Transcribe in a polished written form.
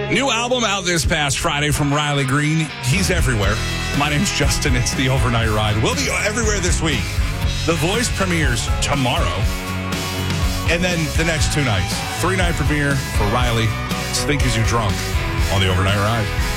New album out this past Friday from Riley Green. He's everywhere. My name's Justin. It's The Overnight Ride. We'll be everywhere this week. The Voice premieres tomorrow. And then the next 2 nights. 3-night premiere for Riley. Think As You Drunk on The Overnight Ride.